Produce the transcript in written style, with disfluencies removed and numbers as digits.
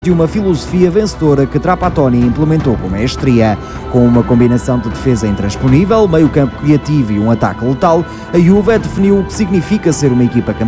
de uma filosofia vencedora que Trapattoni implementou com maestria. Com uma combinação de defesa intransponível, meio campo criativo e um ataque letal, a Juve definiu o que significa ser uma equipa campeã.